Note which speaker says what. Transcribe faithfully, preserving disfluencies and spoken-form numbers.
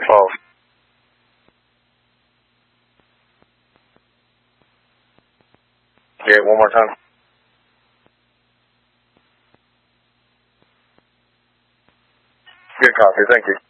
Speaker 1: False. Yeah, one more time. Good copy. Thank you.